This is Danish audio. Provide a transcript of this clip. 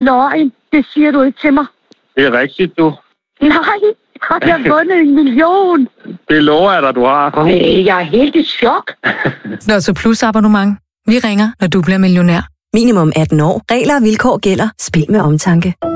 Løgn, det siger du ikke til mig. Det er rigtigt, du. Nej, har jeg vundet 1 million? Det lover jeg dig, du har. Jeg er helt i chok. Slå Plus abonnement. Vi ringer, når du bliver millionær. Minimum 18 år. Regler og vilkår gælder. Spil med omtanke.